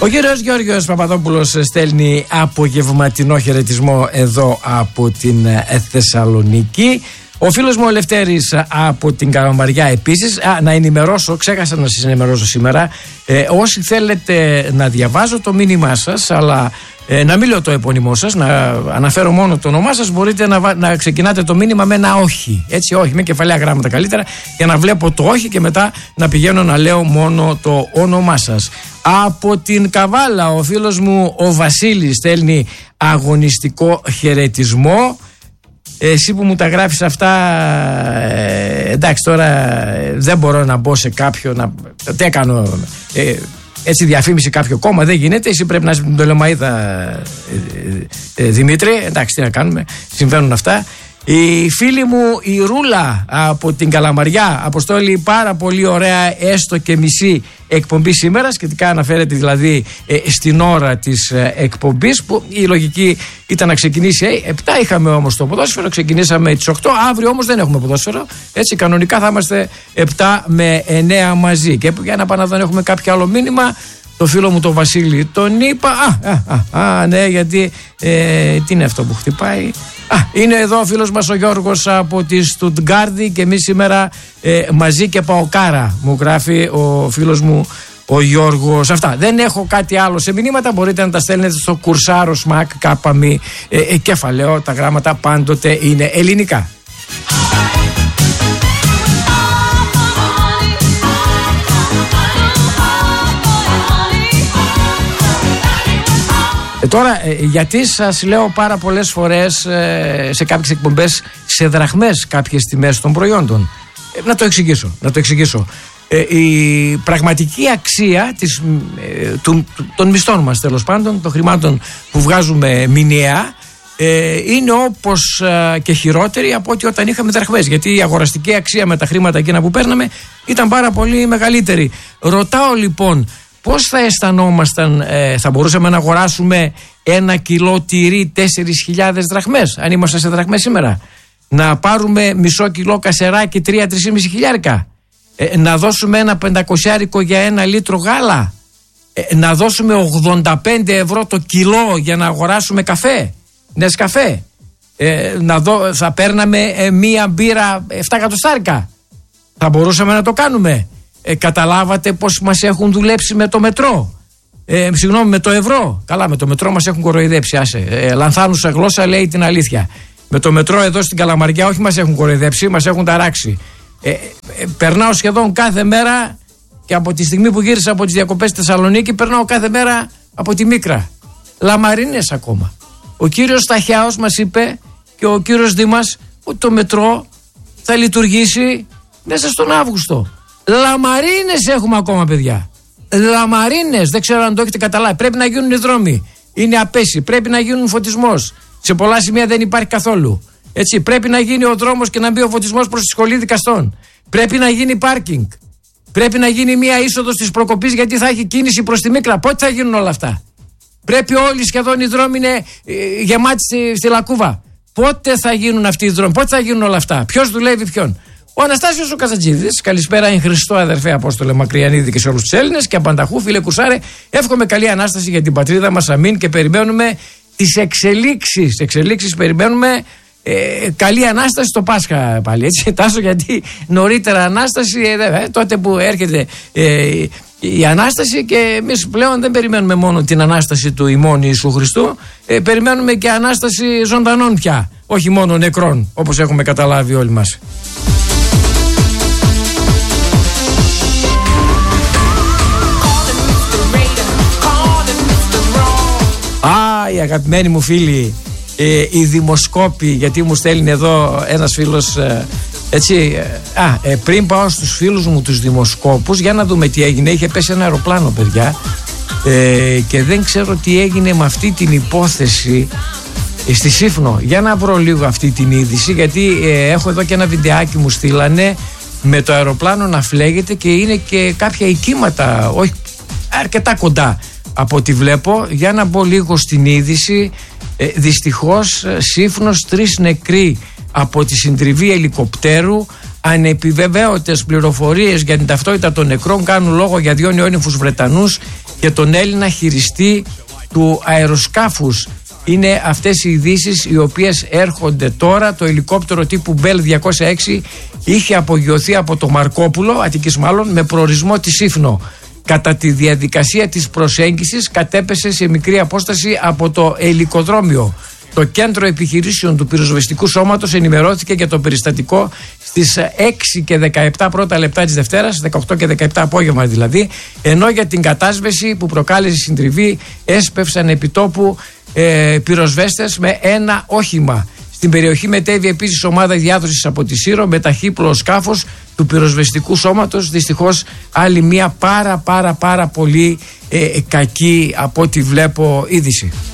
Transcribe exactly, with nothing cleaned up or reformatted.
Ο κύριος Γιώργος Παπαδόπουλος στέλνει απογευματινό χαιρετισμό εδώ από την Θεσσαλονίκη. Ο φίλος μου ο Λευτέρης από την Καλαμαριά επίσης. Α, να ενημερώσω, ξέχασα να σας ενημερώσω σήμερα. Ε, όσοι θέλετε να διαβάζω το μήνυμά σας, αλλά ε, να μην λέω το επώνυμό σας, να αναφέρω μόνο το όνομά σας, μπορείτε να, να ξεκινάτε το μήνυμα με ένα όχι. Έτσι, όχι, με κεφαλαία γράμματα καλύτερα, για να βλέπω το όχι και μετά να πηγαίνω να λέω μόνο το όνομά σας. Από την Καβάλα, ο φίλος μου ο Βασίλης στέλνει αγωνιστικό χαιρετισμό. Εσύ που μου τα γράφεις αυτά, ε, εντάξει τώρα ε, δεν μπορώ να μπω σε κάποιο, να, τι έκανα, ε, έτσι διαφήμιση κάποιο κόμμα, δεν γίνεται. Εσύ πρέπει να είσαι με τον Λεμαΐδα, ε, ε, ε, Δημήτρη, εντάξει τι να κάνουμε, συμβαίνουν αυτά. Η φίλη μου η Ρούλα από την Καλαμαριά αποστόλει πάρα πολύ ωραία, έστω και μισή εκπομπή σήμερα, σχετικά αναφέρεται δηλαδή ε, στην ώρα της ε, εκπομπής, που η λογική ήταν να ξεκινήσει ε, επτά, είχαμε όμως το ποδόσφαιρο, ξεκινήσαμε τις οκτώ, αύριο όμως δεν έχουμε ποδόσφαιρο, έτσι κανονικά θα είμαστε επτά με εννέα μαζί. Και για να πάμε να δω αν έχουμε κάποιο άλλο μήνυμα. Το φίλο μου το Βασίλη τον είπα. Α, α, α, α ναι, γιατί ε, τι είναι αυτό που χτυπάει. Α, είναι εδώ ο φίλος μας ο Γιώργος από τη Στουτγκάρδη και εμείς σήμερα ε, μαζί και παοκάρα, μου γράφει ο φίλος μου ο Γιώργος. Αυτά. Δεν έχω κάτι άλλο σε μηνύματα. Μπορείτε να τα στέλνετε στο κουρσάρο σμακ κάπαμι ε, ε, κεφαλαίο. Τα γράμματα πάντοτε είναι ελληνικά. Ε, τώρα, ε, γιατί σας λέω πάρα πολλές φορές ε, σε κάποιες εκπομπές σε δραχμές κάποιες τιμές των προϊόντων. Ε, να το εξηγήσω, να το εξηγήσω. Ε, η πραγματική αξία της, ε, του, των μισθών μας, τέλος πάντων, των χρημάτων που βγάζουμε μηνιαία, ε, είναι όπως ε, και χειρότερη από ό,τι όταν είχαμε δραχμές. Γιατί η αγοραστική αξία με τα χρήματα εκείνα που παίρναμε ήταν πάρα πολύ μεγαλύτερη. Ρωτάω λοιπόν, πώς θα αισθανόμασταν, ε, θα μπορούσαμε να αγοράσουμε ένα κιλό τυρί τέσσερις χιλιάδες δραχμές, αν ήμασταν σε δραχμές σήμερα. Να πάρουμε μισό κιλό κασεράκι τρία με τρία και μισό χιλιάρικα. Ε, να δώσουμε ένα πεντακοσιάρικο για ένα λίτρο γάλα. Ε, να δώσουμε ογδόντα πέντε ευρώ το κιλό για να αγοράσουμε καφέ. Νεσκαφέ. Ε, να δω, θα παίρναμε ε, μία μπύρα επτά εκατοστάρικα. Θα μπορούσαμε να το κάνουμε. Ε, καταλάβατε πως μας έχουν δουλέψει με το μετρό. Ε, συγγνώμη, με το ευρώ. Καλά, με το μετρό μας έχουν κοροϊδέψει. Άσε. Ε, λανθάνουσα γλώσσα λέει την αλήθεια. Με το μετρό εδώ στην Καλαμαριά όχι μας έχουν κοροϊδέψει, μας έχουν ταράξει. Ε, ε, περνάω σχεδόν κάθε μέρα και από τη στιγμή που γύρισα από τις διακοπές στη Θεσσαλονίκη, περνάω κάθε μέρα από τη Μίκρα. Λαμαρίνες ακόμα. Ο κύριος Σταχιάος μας είπε και ο κύριος Δήμας ότι το μετρό θα λειτουργήσει μέσα στον Αύγουστο. Λαμαρίνες έχουμε ακόμα, παιδιά. Λαμαρίνες, δεν ξέρω αν το έχετε καταλάβει. Πρέπει να γίνουν οι δρόμοι. Είναι απέσιοι. Πρέπει να γίνουν φωτισμός. Σε πολλά σημεία δεν υπάρχει καθόλου. Έτσι, πρέπει να γίνει ο δρόμος και να μπει ο φωτισμός προς τη σχολή δικαστών. Πρέπει να γίνει πάρκινγκ. Πρέπει να γίνει μια είσοδος της προκοπής, γιατί θα έχει κίνηση προς τη Μίκρα. Πότε θα γίνουν όλα αυτά? Πρέπει όλοι σχεδόν οι δρόμοι είναι ε, γεμάτοι στη, στη Λακκούβα. Πότε θα γίνουν αυτοί οι δρόμοι? Πότε θα γίνουν όλα αυτά? Ποιος δουλεύει ποιον? Ο Αναστάσιος ο Καζατζίδης, καλησπέρα, εν Χριστώ αδερφέ Απόστολε Μακριανίδη και σε όλους τους Έλληνες και απανταχού, φίλε Κουρσάρε. Εύχομαι καλή Ανάσταση για την πατρίδα μας, αμήν, και περιμένουμε τις εξελίξεις. Εξελίξεις περιμένουμε. Ε, καλή Ανάσταση στο Πάσχα πάλι, έτσι, Τάσο, γιατί νωρίτερα Ανάσταση, ε, ε, τότε που έρχεται ε, η Ανάσταση, και εμείς πλέον δεν περιμένουμε μόνο την Ανάσταση του ημών Ιησού Χριστού, ε, περιμένουμε και Ανάσταση ζωντανών πια, όχι μόνο νεκρών, όπως έχουμε καταλάβει όλοι μας. Α, οι αγαπημένοι μου φίλοι, ε, οι δημοσκόποι, γιατί μου στέλνει εδώ ένας φίλος, ε, έτσι, ε, α, ε, πριν πάω στους φίλους μου τους δημοσκόπους, για να δούμε τι έγινε. Είχε πέσει ένα αεροπλάνο, παιδιά, ε, και δεν ξέρω τι έγινε με αυτή την υπόθεση ε, στη Σύφνο. Για να βρω λίγο αυτή την είδηση, γιατί ε, έχω εδώ και ένα βιντεάκι μου στείλανε με το αεροπλάνο να φλέγεται και είναι και κάποια οικίματα, όχι αρκετά κοντά από ό,τι βλέπω. Για να μπω λίγο στην είδηση. Ε, δυστυχώς Σύφνος, τρεις νεκροί από τη συντριβή ελικοπτέρου. Ανεπιβεβαίωτες πληροφορίες για την ταυτότητα των νεκρών κάνουν λόγο για δύο νεόνυμφους Βρετανούς και τον Έλληνα χειριστή του αεροσκάφους. Είναι αυτές οι ειδήσεις οι οποίες έρχονται τώρα. Το ελικόπτερο τύπου Bell διακόσια έξι είχε απογειωθεί από το Μαρκόπουλο, Αττικής μάλλον, με προορισμό τη Σύφνο. Κατά τη διαδικασία της προσέγγισης κατέπεσε σε μικρή απόσταση από το ελικοδρόμιο. Το κέντρο επιχειρήσεων του πυροσβεστικού σώματος ενημερώθηκε για το περιστατικό στις έξι και δεκαεπτά πρώτα λεπτά της Δευτέρας, δεκαοκτώ και δεκαεπτά απόγευμα δηλαδή, ενώ για την κατάσβεση που προκάλεσε συντριβή έσπευσαν επιτόπου ε, πυροσβέστες με ένα όχημα. Στην περιοχή μετέβη επίσης ομάδα διάδοσης από τη Σύρο με ταχύπλοο σκάφος του πυροσβεστικού σώματος. Δυστυχώς άλλη μια πάρα πάρα πάρα πολύ ε, κακή από ό,τι βλέπω είδηση.